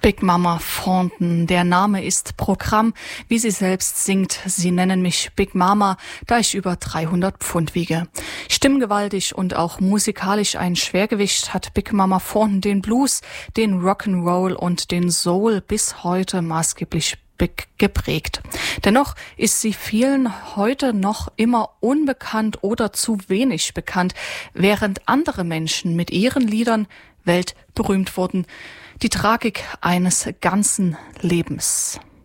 Big Mama Thornton, der Name ist Programm, wie sie selbst singt. Sie nennen mich Big Mama, da ich über 300 Pfund wiege. Stimmgewaltig und auch musikalisch ein Schwergewicht hat Big Mama Thornton den Blues, den Rock'n'Roll und den Soul bis heute maßgeblich geprägt. Dennoch ist sie vielen heute noch immer unbekannt oder zu wenig bekannt, während andere Menschen mit ihren Liedern weltberühmt wurden. Die Tragik eines ganzen Lebens.